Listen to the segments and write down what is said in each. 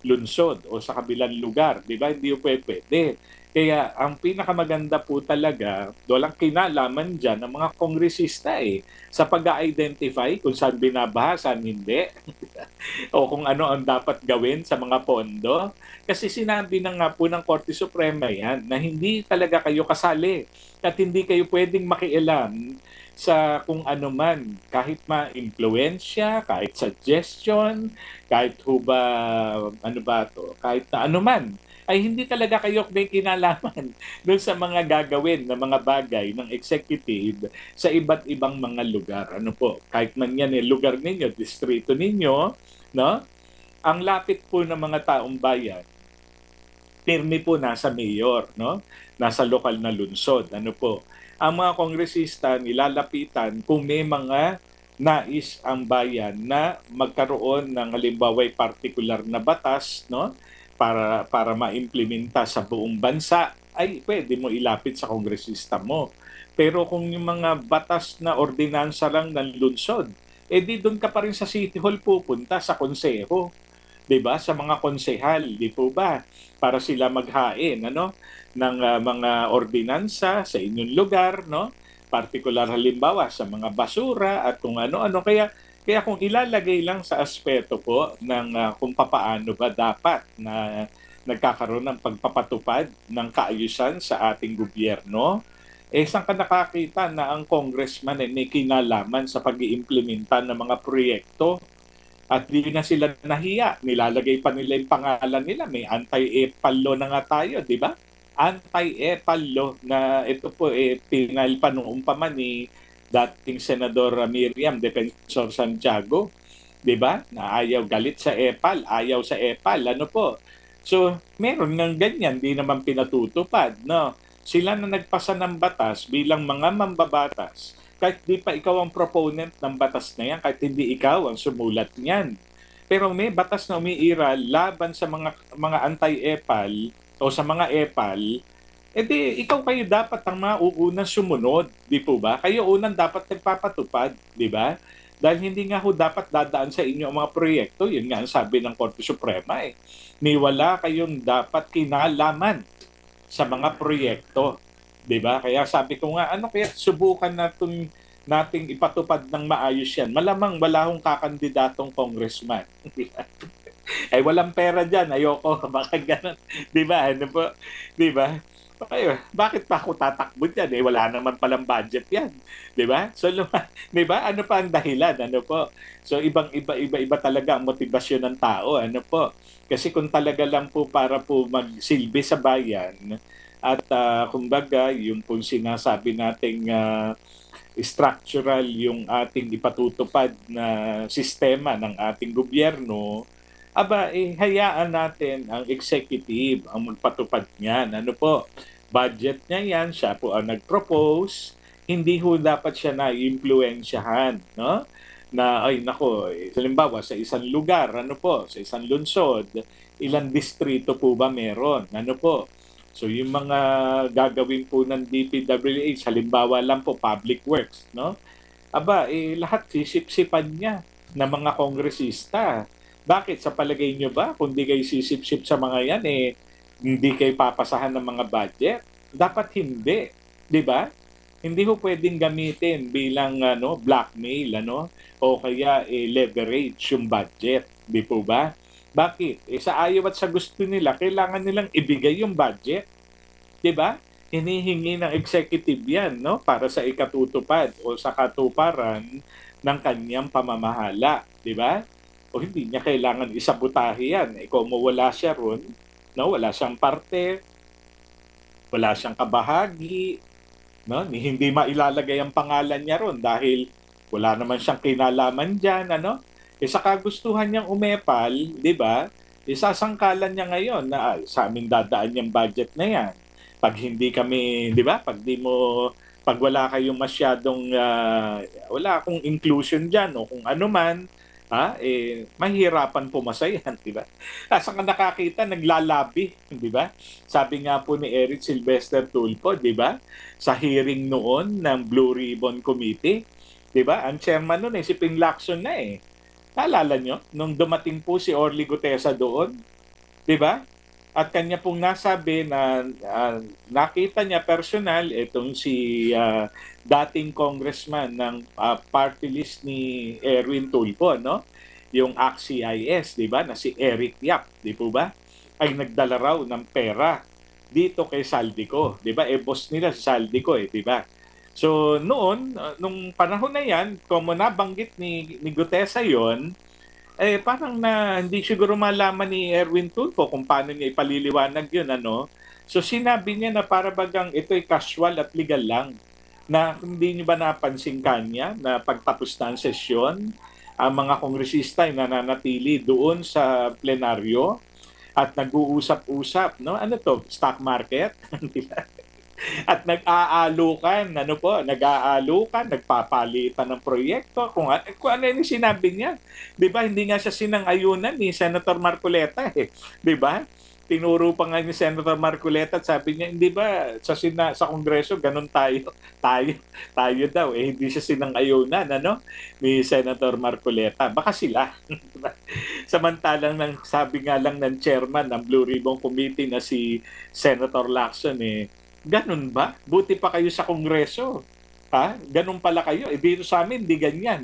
lungsod o sa kabilang lugar, di ba? Hindi po pwede. Kaya ang pinakamaganda po talaga, walang kinalaman dyan ng mga kongresista sa pag-identify kung saan binabaha, saan hindi, o kung ano ang dapat gawin sa mga pondo. Kasi sinabi na nga po ng Korte Suprema yan na hindi talaga kayo kasali at hindi kayo pwedeng makialam sa kung ano man, kahit ma-impluensya, kahit suggestion, kahit ho ba, ano ba to, kahit na ano man, ay hindi talaga kayo may kinalaman doon sa mga gagawin na mga bagay ng executive sa iba't ibang mga lugar. Ano po, kahit man yan lugar ninyo, distrito ninyo, no? Ang lapit po ng mga taong bayan, pirmi po nasa mayor, no? Nasa lokal na lungsod. Ano po? Ang mga kongresista nilalapitan kung may mga nais ang bayan na magkaroon ng halimbawa ay particular na batas, no? Para maimplementa sa buong bansa, ay pwede mo ilapit sa kongresista mo. Pero kung yung mga batas na ordinansa lang ng lungsod, di doon ka pa rin sa City Hall pupunta, sa konseho. 'Di ba? Sa mga konsehal, di po ba? Para sila maghain ng mga ordinansa sa inyong lugar, no? Partikular halimbawa sa mga basura at kung ano-ano. Kaya kung ilalagay lang sa aspeto po ng kung papaano ba dapat na nagkakaroon ng pagpapatupad ng kaayusan sa ating gobyerno, saan ka nakakita na ang congressman ay may kinalaman sa pag-iimplementa ng mga proyekto at di na sila nahiya. Nilalagay pa nila yung pangalan nila. May anti-EPAL law na nga tayo, di ba? Anti-EPAL law na ito po pinal pa noong pa man ni dating Senador Miriam Defensor Santiago, di ba? Na ayaw galit sa EPAL, ayaw sa EPAL, ano po. So, meron ng ganyan, di naman pinatutupad, no? Sila na nagpasa ng batas bilang mga mambabatas kahit di pa ikaw ang proponent ng batas na yan, kahit hindi ikaw ang sumulat niyan. Pero may batas na umiiral laban sa mga anti-EPAL o sa mga EPAL, edi ikaw kayo dapat ang mauunang sumunod, di po ba? Kayo unang dapat nagpapatupad, di ba? Dahil hindi nga ho dapat dadaan sa inyo ang mga proyekto, yun nga ang sabi ng Korte Suprema ni wala kayong dapat kinalaman sa mga proyekto. 'Di ba? Kaya sabi ko nga, ano kaya subukan nating ipatupad ng maayos yan. Malamang wala akong kakandidatong congressman. Ay walang pera diyan, ayoko, baka ganun. 'Di ba? Ano po? 'Di ba? Ay, bakit pa ako tatakbo diyan? Wala naman palang budget yan. 'Di ba? So, 'di ba? Ano pa ang dahilan? Ano po? So, iba talaga ang motibasyon ng tao. Ano po? Kasi kung talaga lang po para po magsilbi sa bayan, at kumbaga, yung pong sinasabi nating structural yung ating ipatutupad na sistema ng ating gobyerno, hayaan natin ang executive ang magpatupad niyan. Ano po, budget niya yan, siya po ang nag-propose, hindi ho dapat siya na-impluensyahan, no? Na, ay nako, halimbawa sa isang lugar, ano po, sa isang lungsod, ilang distrito po ba meron? Ano po, so yung mga gagawin po ng DPWH, halimbawa lang po public works, no? Lahat sisip-sipan niya ng mga kongresista. Bakit sa palagay niyo ba kung di kayo sisip-sip sa mga yan hindi kayo papasahan ng mga budget? Dapat hindi, 'di ba? Hindi ho pwedeng gamitin bilang blackmail o kaya leverage yung budget, di po ba? Bakit? Sa ayaw at sa gusto nila, kailangan nilang ibigay yung budget. 'Di ba? Hinihingi ng executive 'yan, no, para sa ikatutupad o sa katuparan ng kanyang pamamahala, 'di ba? O hindi niya kailangan isabotahe 'yan. Kung mawala siya ron, no, wala siyang parte, wala siyang kabahagi, no, hindi mailalagay ang pangalan niya ron dahil wala naman siyang kinalaman diyan, ano? Sa kagustuhan niyang umepal, 'di ba? Isasangkalan niya ngayon na sa amin dadaan yung budget na 'yan. Pag hindi kami, 'di ba? Pag wala kayong masyadong wala akong inclusion diyan o kung ano man, mahihirapan pumasa yan, 'di ba? Saan ka nakakita naglalabi, 'di ba? Sabi nga po ni Eric Silvester Tulfo, 'di ba? Sa hearing noon ng Blue Ribbon Committee, 'di ba? Ang chairman noon si Ping Lacson na. Naalala nyo, nung dumating po si Orly Gutesa doon, 'di ba? At kanya pong nasabi na nakita niya personal itong si dating congressman ng party list ni Erwin Tulfo, no? Yung ACT-CIS, 'di ba? Na si Eric Yap, 'di po ba? Ay nagdala raw ng pera dito kay Saldico, 'di ba? Boss nila si Saldico, 'di ba? So noon, nung panahon na 'yan, kung nabanggit ni Gutesa 'yon, parang hindi siguro malaman ni Erwin Tulfo kung paano niya ipaliliwanag yun, ano. So sinabi niya na para bagang ito'y casual at legal lang, na hindi niyo ba napansin kanya na pagtapos na ang sesyon, ang mga kongresista ay nananatili doon sa plenaryo at nag-uusap-usap, no? Ano to, stock market? At nag-aalukan, nagpapalitan ng proyekto, kung ano yung sinabi niya. Di ba, hindi nga siya sinang-ayunan ni Senator Marcoleta, di ba? Tinuro pa nga ni Senator Marcoleta at sabi niya, hindi ba sa Kongreso ganun tayo daw, hindi siya sinang-ayunan, ni Senator Marcoleta. Baka sila. Samantalang sabi nga lang ng chairman ng Blue Ribbon Committee na si Senator Lacson, ganun ba? Buti pa kayo sa Kongreso. Ha? Ganun pala kayo. Dito sa amin, hindi ganyan.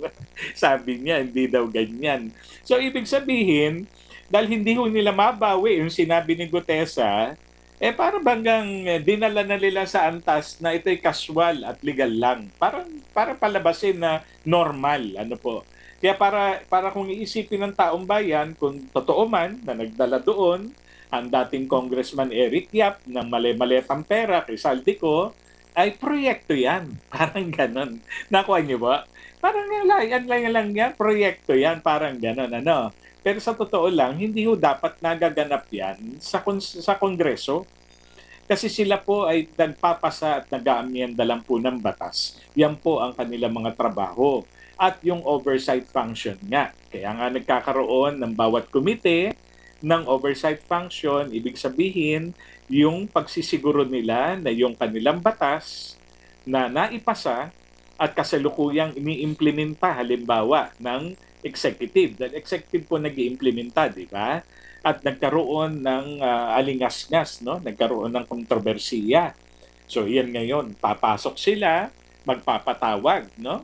Sabi niya, hindi daw ganyan. So, ibig sabihin, dahil hindi ho nila mabawi yung sinabi ni Gutesa, para banggang dinala na nila sa antas na ito'y casual at legal lang. Para palabasin na normal. Ano po. Kaya para kung iisipin ng taong bayan, kung totoo man na nagdala doon, ang dating Congressman Eric Yap ng mali-maletang pera kay Saldico, ay proyekto yan. Parang ganon. Nakuha niyo ba? Parang yan lang yan, proyekto yan. Parang ganon, Pero sa totoo lang, hindi ho dapat nagaganap yan sa Kongreso. Kasi sila po ay nagpapasa at nag-aamyenda lang po ng batas. Yan po ang kanilang mga trabaho. At yung oversight function nga. Kaya nga nagkakaroon ng bawat komite ng oversight function, ibig sabihin, yung pagsisiguro nila na yung kanilang batas na naipasa at kasalukuyang iniimplementa halimbawa ng executive. Dahil executive po nag-iimplementa, di ba? At nagkaroon ng alingas-ngas, no? Nagkaroon ng kontrobersiya. So, yan ngayon, papasok sila, magpapatawag, no?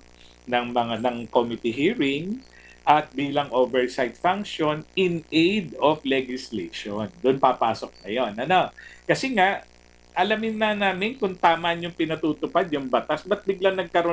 ng committee hearing at bilang oversight function in aid of legislation. Doon papasok na yun. Kasi nga, alamin na namin kung tama yung pinatutupad yung batas, ba't biglang nagkaroon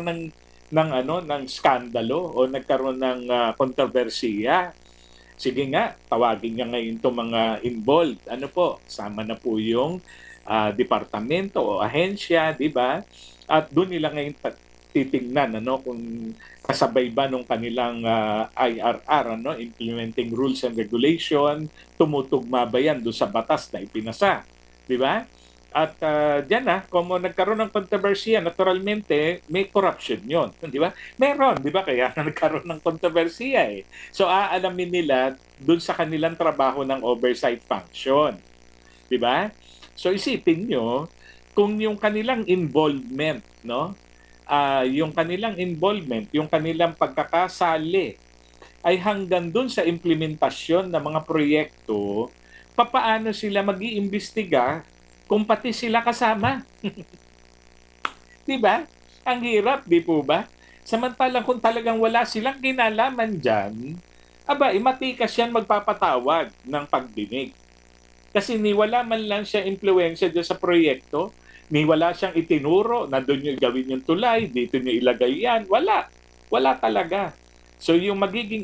ng skandalo o nagkaroon ng kontrobersiya. Sige nga, tawagin niya ngayon itong mga involved. Sama na po yung departamento o ahensya, di ba? At doon nila ngayon titingnan kung kasabay ba nung kanilang IRR, implementing rules and regulation, tumutugma ba yan doon sa batas na ipinasa, di ba? At diyan kung nagkaroon ng kontrobersiya, naturalmente may corruption 'yon, di ba? Meron, di ba? Kaya nagkaroon ng kontrobersiya So aalamin nila doon sa kanilang trabaho ng oversight function, di ba? So isipin nyo kung yung kanilang involvement, yung kanilang pagkakasali ay hanggang dun sa implementasyon ng mga proyekto, papaano sila mag-iimbestiga kung pati sila kasama? Di ba? Ang hirap, di po ba? Samantalang kung talagang wala silang kinalaman dyan, matikas yan magpapatawag ng pagdinig. Kasi wala man lang siya impluensya dyan sa proyekto, wala siyang itinuro na doon nyo gawin yung tulay, dito nyo ilagay yan. Wala talaga. So yung magiging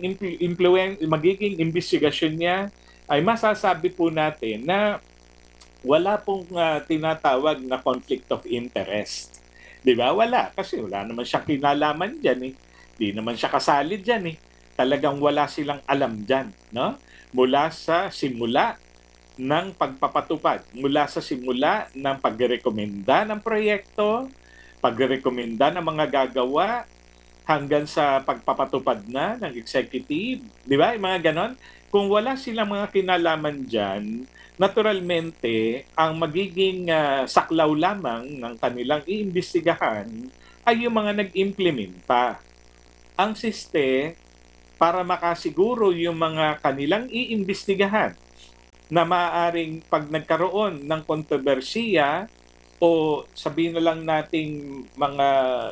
investigasyon niya ay masasabi po natin na wala pong tinatawag na conflict of interest. Di ba? Wala. Kasi wala naman siya kinalaman dyan Di naman siya kasali dyan Talagang wala silang alam dyan. Mula sa simula ng pagpapatupad, mula sa simula ng pagrekomenda ng proyekto, pagrekomenda ng mga gagawa, hanggang sa pagpapatupad na ng executive. Di ba? Yung mga ganon. Kung wala silang mga kinalaman dyan, naturalmente, ang magiging saklaw lamang ng kanilang iimbestigahan ay yung mga nag-implementa. Ang siste, para makasiguro yung mga kanilang iimbestigahan na maaaring pag nagkaroon ng kontrobersiya o sabihin na lang nating mga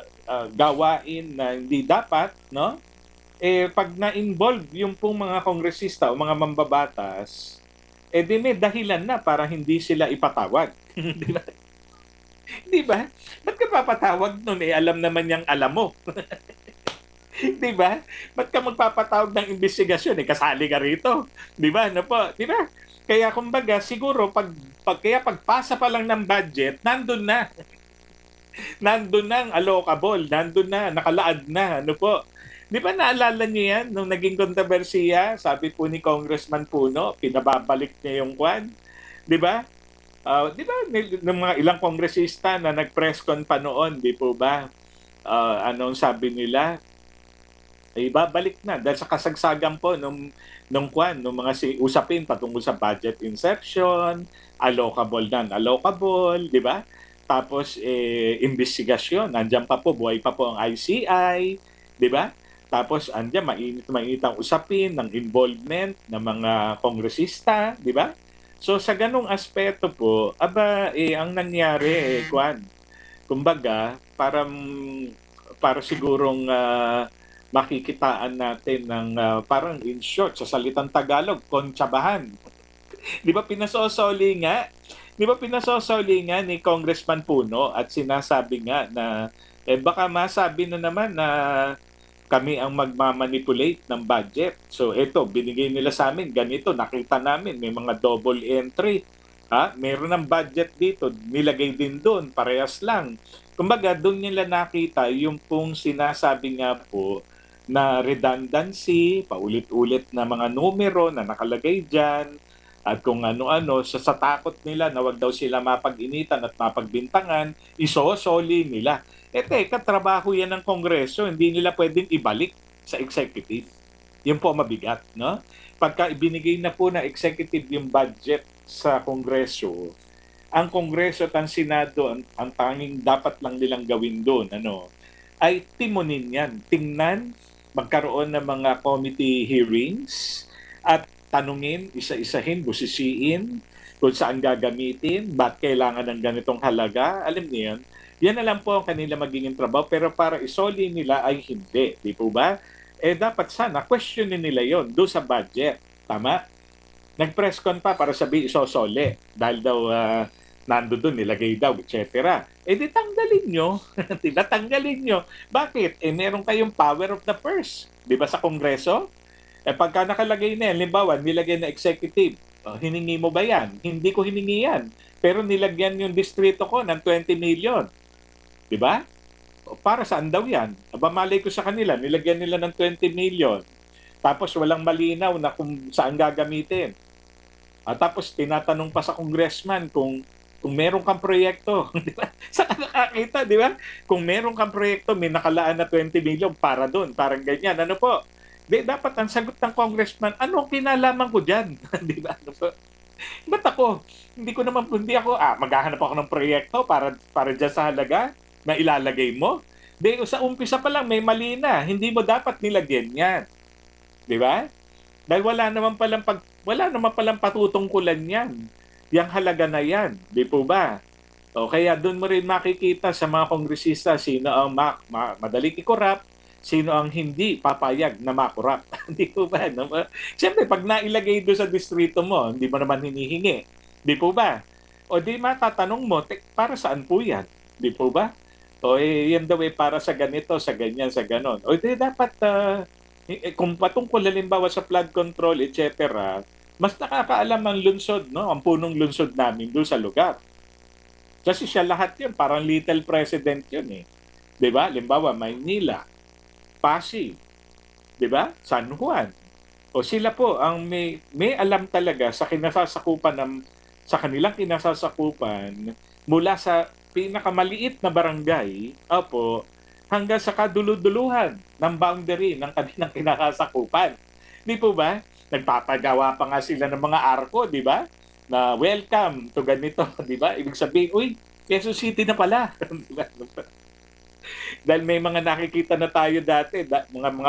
gawain na hindi dapat, no? Pag na-involve yung pong mga kongresista o mga mambabatas, di may dahilan na para hindi sila ipatawag. Di ba? Di ba? Ba't ka papatawag nun? Alam naman niyang alam mo. Di ba? Ba't ka magpapatawag ng investigasyon? Kasali ka rito. Di ba? Ano po? Di ba? Kaya kumbaga, siguro, kaya pagpasa pa lang ng budget, nandun na. Nandun na ang allocable. Nandun na, nakalaad na. Ano po? Di ba naalala niyo yan? Nung naging kontrobersiya, sabi po ni Congressman Puno, pinababalik niya yung kwan. Di ba? Di ba, ng mga ilang kongresista na nag-press con pa noon, di po ba? Anong sabi nila? Ibabalik na dahil sa kasagsagan po nung mga usapin patungkol sa budget insertion, allocable non-allocable, di ba? Tapos investigasyon, nandiyan pa po, buhay pa po ang ICI, di ba? Tapos andiyan mainit ang usapin ng involvement ng mga kongresista, di ba? So sa ganung aspeto po, ang nangyari kumbaga para sigurong makikitaan natin ng parang in short sa salitang Tagalog, kontsabahan. Di ba pinasosoli nga? Di ba pinasosoli nga ni Congressman Puno at sinasabi nga na baka masabi na naman na kami ang magmamanipulate ng budget. So ito, binigay nila sa amin, ganito, nakita namin, may mga double entry. Meron ng budget dito, nilagay din doon, parehas lang. Kumbaga, doon nila nakita yung pong sinasabi nga po na redundancy, paulit-ulit na mga numero na nakalagay dyan, at kung ano-ano, sa takot nila na wag daw sila mapag-initan at mapagbintangan, isosoli nila. Teka, trabaho yan ng Kongreso, hindi nila pwedeng ibalik sa executive. Yun po mabigat, no? Pagka ibinigay na po na executive yung budget sa Kongreso, ang Kongreso at ang Senado, ang tanging dapat lang nilang gawin doon, ay timonin yan. Tingnan, magkaroon ng mga committee hearings, at tanungin, isa-isahin, busisiin, kung saan gagamitin, ba't kailangan ng ganitong halaga, alam niyo yan na lang po ang kanila magiging trabaho, pero para isoli nila ay hindi, di po ba? Dapat sana, questionin nila yon doon sa budget, tama? Nag-press con pa para sabi isosoli, dahil daw nando doon, nilagay daw, etc. Di tanggalin nyo, diba? Tanggalin nyo. Bakit? Meron kayong power of the purse, di ba sa Kongreso? Pagka nakalagay na yan, limbawa, nilagay na executive, hiningi mo ba yan? Hindi ko hiningi yan. Pero nilagyan yung distrito ko ng 20 million. Di ba? Para saan daw yan? Malay ko sa kanila, nilagyan nila ng 20 million. Tapos walang malinaw na kung saan gagamitin. Tapos tinatanong pa sa congressman kung meron kang proyekto. Di ba? Saan nakakita, di ba? Kung meron kang proyekto, may nakalaan na 20 million para doon. Parang ganyan. Ano po? Dapat ang sagot ng congressman, ano kinalaman ko dyan? Di ba? Ba't ako? Hindi ako, maghahanap ako ng proyekto para dyan sa halaga na ilalagay mo. Sa umpisa pa lang may mali na. Hindi mo dapat nilagyan yan. Di ba? Dahil wala naman palang patutungkulan yan. Yang halaga na yan. Di po ba? Kaya doon mo rin makikita sa mga kongresista sino ang madaling i-corrupt, sino ang hindi papayag na makurap. Di po ba? Siyempre, pag nailagay doon sa distrito mo, hindi mo naman hinihingi. Di po ba? O di matatanong mo, para saan po yan? Di po ba? Yan daw para sa ganito, sa ganyan, sa ganon. Di dapat, kung patungkol halimbawa sa flood control, etc., mas nakakaalam ang lungsod, no? Ang punong lungsod namin doon sa lugar. Kasi siya lahat yun, parang little president yun eh. Di ba? Halimbawa, Maynila, Pasig, 'di ba? San Juan. O sila po ang may alam talaga sa sa kanilang kinasasakupan mula sa pinakamaliit na barangay hanggang sa kaduluduluhan ng boundary ng kanilang kinakasakupan. Di po ba? Nagpapagawa pa nga sila ng mga arko, di ba? Na welcome to ganito, di ba? Ibig sabihin, uy, Quezon City na pala. Di ba? Dahil may mga nakikita na tayo dati,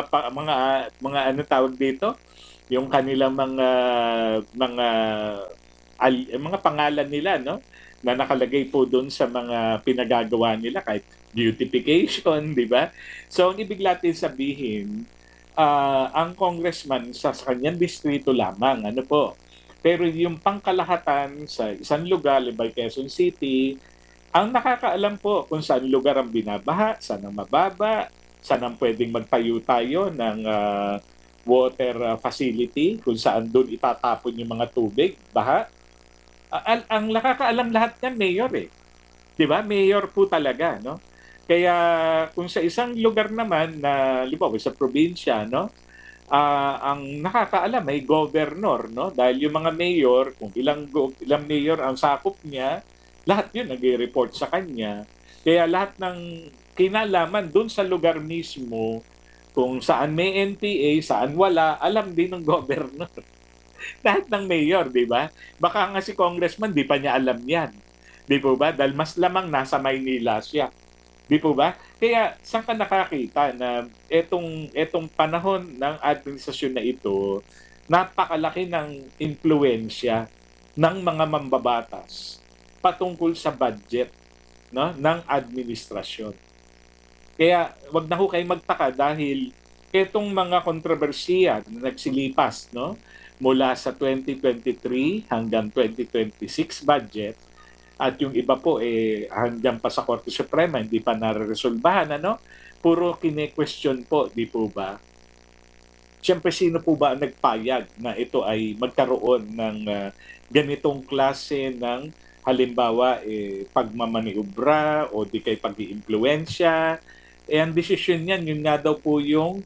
mga ano tawag dito, yung kanilang mga mga pangalan nila, no? Na nakalagay po doon sa mga pinagagawa nila, kahit beautification, di ba? So, ang ibig natin sabihin, ang congressman sa kanyang distrito lamang, ano po. Pero yung pangkalahatan sa isang lugar, like Quezon City, ang nakakaalam po kung saan lugar ang binabaha, saan ang mababa, saan ang pwedeng magtayo tayo ng water facility, kung saan doon itatapon yung mga tubig, baha. Ang nakakaalam lahat yan, mayor eh. 'Di ba? Mayor po talaga, no? Kaya kung sa isang lugar naman na halimbawa sa probinsya, no, ang nakakaalam ay governor, no? Dahil yung mga mayor, kung ilang mayor ang sakop niya, lahat 'yun nagre-report sa kanya. Kaya lahat ng kinalaman doon sa lugar mismo, kung saan may NPA, saan wala, alam din ng governor. Lahat ng mayor, di ba? Baka nga si congressman, di pa niya alam yan. Di po ba? Dahil mas lamang nasa Maynila siya. Di po ba? Kaya saan ka nakakita na etong panahon ng administrasyon na ito, napakalaki ng impluensya ng mga mambabatas patungkol sa budget, no, ng administrasyon. Kaya wag na ho kayo magtaka dahil itong mga kontrobersiya na nagsilipas, no, mula sa 2023 hanggang 2026 budget, at yung iba po hanggang pa sa Korte Suprema hindi pa nareresolbahan, ano? Puro kine-question po, di po ba? Siyempre, sino po ba ang nagpayag na ito ay magkaroon ng ganitong klase ng halimbawa pagmamaniobra o di kay pag-iimpluwensya? Ang desisyon niyan, yun nga daw po yung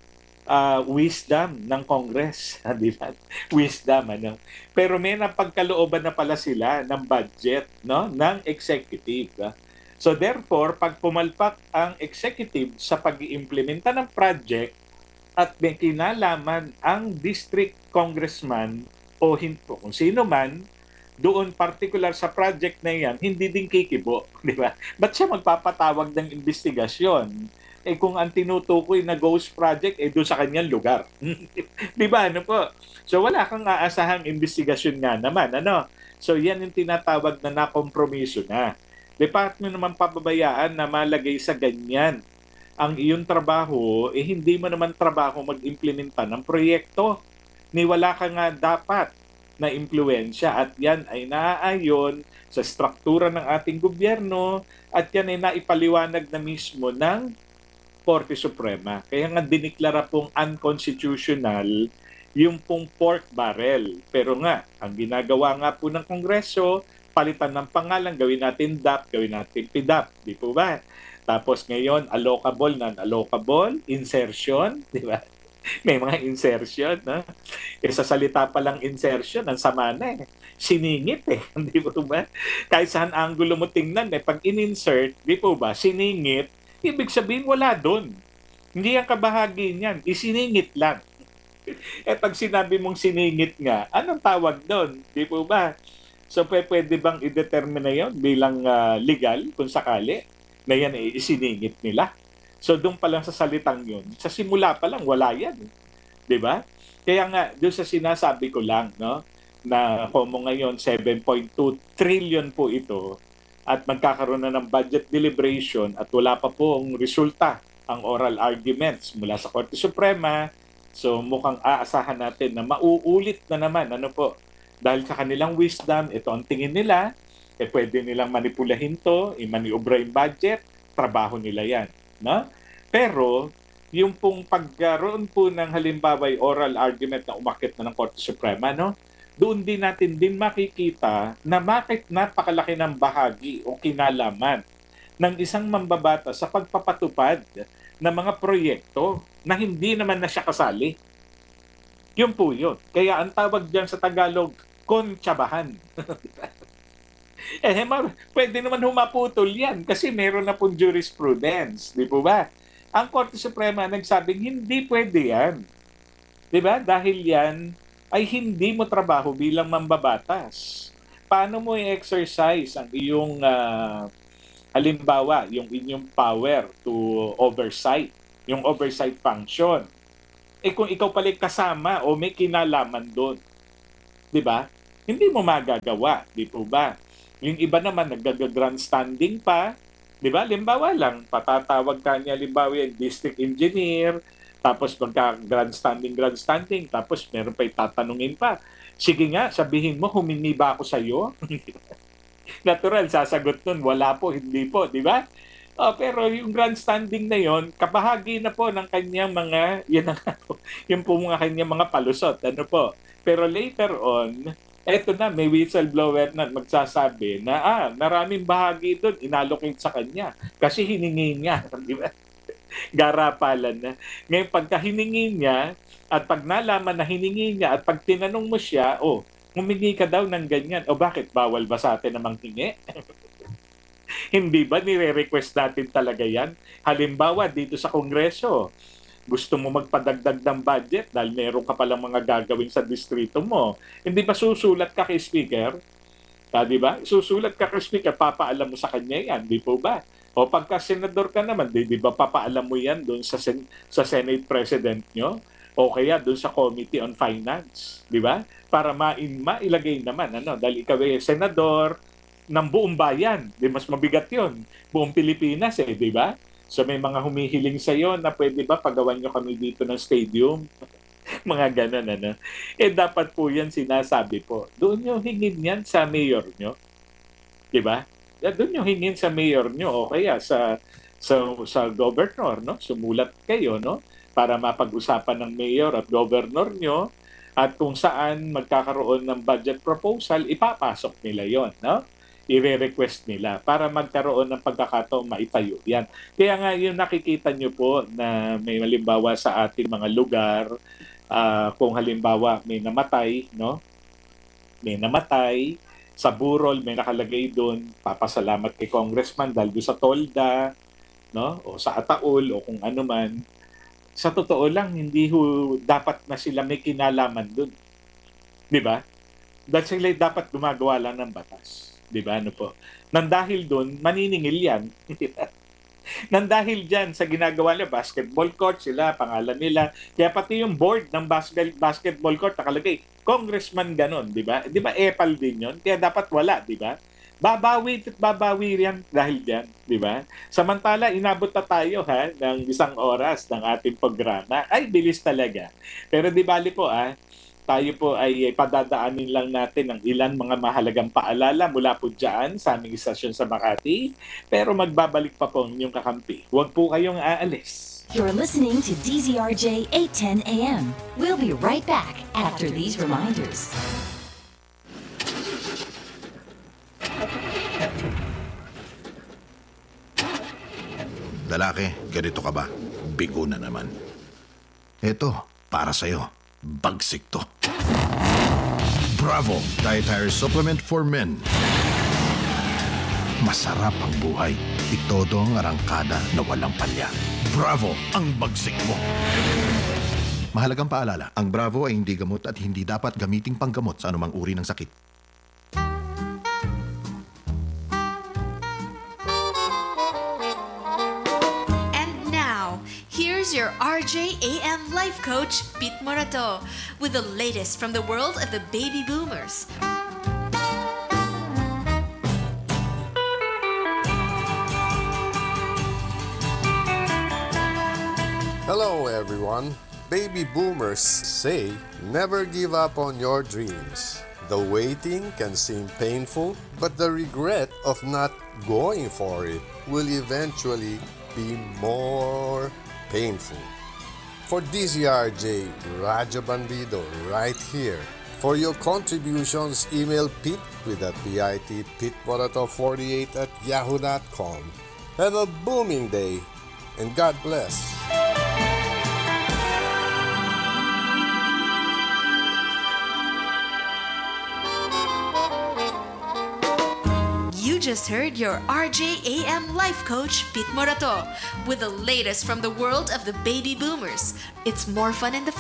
wisdom ng Congress, di ba? Wisdom, ano? Pero may napagkalooban na pala sila ng budget, no, ng executive. So therefore, pag pumalpak ang executive sa pag-iimplementa ng project at may kinalaman ang district congressman o kung sino man, doon particular sa project na yan, hindi din kikibo, di ba? Ba't siya magpapatawag ng investigasyon? Kung ang tinutukoy na ghost project, doon sa kanyang lugar. Di ba? Ano po? So wala kang aasahang investigasyon nga naman. Ano? So yan yung tinatawag na nakompromiso na. Department naman pababayaan na malagay sa ganyan ang iyong trabaho, hindi mo naman trabaho mag-implementa ng proyekto. Ni wala ka nga dapat na impluensya at yan ay naaayon sa struktura ng ating gobyerno at yan ay naipaliwanag na mismo ng Korte Suprema. Kaya nga diniklara pong unconstitutional yung pong pork barrel. Pero nga, ang ginagawa nga po ng Kongreso, palitan ng pangalan, gawin natin DAP, gawin natin PDAP, di po ba? Tapos ngayon, allocable, non-allocable, insertion, di ba? May mga insertion, no? Sa salita pa lang insertion, ang sama na eh. Siningit eh, di po ba? Kahit saan angulo mo tingnan eh, pag in-insert, di po ba, siningit, ibig sabihin wala doon. Hindi ang kabahagi niyan, isiningit lang. Pag sinabi mong siningit nga, anong tawag doon? Di po ba? So pwede bang i-determine na yun bilang legal kung sakali na yan isiningit nila? So doon pa lang sa salitang yun, sa simula pa lang wala yan. Di ba? Kaya nga, doon sa sinasabi ko lang, no, na komo ngayon 7.2 trillion po ito at magkakaroon na ng budget deliberation at wala pa pong resulta ang oral arguments mula sa Korte Suprema. So mukhang aasahan natin na mauulit na naman, ano po, dahil sa kanilang wisdom, ito ang tingin nila, pwede nilang manipulahin to, i-maniobra yung budget, trabaho nila yan. No? Pero, yung pong pagkaroon po ng halimbawa oral argument na umakit na ng Korte Suprema, no? Doon din natin din makikita na bakit napakalaki ng bahagi o kinalaman ng isang mambabata sa pagpapatupad ng mga proyekto na hindi naman na siya kasali. Yun po yun. Kaya ang tawag dyan sa Tagalog, kontsabahan. Pwede naman humaputol yan kasi meron na pong jurisprudence. Di po ba? Ang Korte Suprema nagsabing hindi pwede yan. Di ba? Dahil yan ay hindi mo trabaho bilang mambabatas. Paano mo i-exercise ang iyong halimbawa, yung inyong power to oversight, yung oversight function? Kung ikaw pala kasama o may kinalaman doon, di ba? hindi mo magagawa, di po ba? Yung iba naman nag-grandstanding pa, di ba? Limbawa lang, patatawag ka niya, limbawa yung district engineer, tapos grandstanding, tapos meron pa itatanungin pa. Sige nga, sabihin mo, humingi ba ako sa'yo? Natural, sasagot nun, wala po, hindi po, di ba? Pero yung grandstanding na yon, kabahagi na po ng kanyang mga, yan na nga po, yung po mga kanyang mga palusot, ano po. Pero later on, eto na, may whistleblower na magsasabi na, maraming bahagi doon, inallocate sa kanya. Kasi hiningi niya, di ba? Garapalan na. Ngayon, pagka hiningi niya, at pag nalaman na hiningi niya, at pag tinanong mo siya, humingi ka daw ng ganyan. O bakit? Bawal ba sa atin namang hingi? Hindi ba nire-request natin talaga yan? Halimbawa, dito sa Kongreso, gusto mo magpadagdag ng budget dahil meron ka palang mga gagawin sa distrito mo. Hindi ba susulat ka kay Speaker? Di ba? Susulat ka kay Speaker, papaalam mo sa kanya yan, di po ba? O pagka senador ka naman, di ba papaalam mo yan doon sa Senate President nyo? O kaya doon sa Committee on Finance, di ba? Para mailagay naman, dahil ikaw ay senador ng buong bayan. Di mas mabigat yon, buong Pilipinas di ba? So may mga humihiling sa iyo na pwede ba pagawan nyo kami dito ng stadium? Mga ganun, dapat po yan sinasabi po. Doon nyo hingin yan sa mayor nyo. Di ba? Doon nyo hingin sa mayor nyo o kaya sa governor, Sumulat kayo, para mapag-usapan ng mayor at governor nyo at kung saan magkakaroon ng budget proposal, ipapasok nila yon, i-request nila para magkaroon ng pagkakataong maitayo yan. Kaya nga yung nakikita nyo po na may halimbawa sa ating mga lugar, kung halimbawa may namatay, may namatay, sa burol may nakalagay doon, papasalamat kay congressman dahil doon sa tolda, o sa ataol o kung ano man. Sa totoo lang, hindi dapat na sila may kinalaman doon. Di ba? Dahil sila dapat gumagawa lang ng batas. Di ba? Nang dahil doon, maniningil yan. Nang dahil dyan, sa ginagawa nila, basketball court sila, pangalan nila. Kaya pati yung board ng basketball court, nakalagay, congressman ganon, di ba? Di ba, epal din yon? Kaya dapat wala, di ba? Babawi yan dahil dyan, di ba? Samantala, inabot na tayo ng 1 oras ng ating programa. Ay, bilis talaga. Pero di bali po, tayo po ay padadaanin lang natin ng ilan mga mahalagang paalala mula po dyan sa aming istasyon sa Makati. Pero magbabalik pa po ang inyong kakampi. Huwag po kayong aalis. You're listening to DZRJ 810 AM. We'll be right back after these reminders. Lalaki, ganito ka ba? Bigo na naman. Eto, para sa'yo. Bagsik to. Bravo! Dietary Supplement for Men. Masarap ang buhay. Itodo ang arangkada na walang palya. Bravo! Ang bagsik mo. Mahalagang paalala, ang Bravo ay hindi gamot at hindi dapat gamiting panggamot sa anumang uri ng sakit. Your RJAM Life Coach, Pete Morato, with the latest from the world of the baby boomers. Hello everyone. Baby boomers say never give up on your dreams. The waiting can seem painful, but the regret of not going for it will eventually be more painful. For DZRJ, Raja Bandido, right here. For your contributions, email Pete with a PIT, PeteMorato48@yahoo.com. Have a booming day, and God bless. You just heard your RJAM Life Coach, Pete Morato, with the latest from the world of the baby boomers. It's more fun in the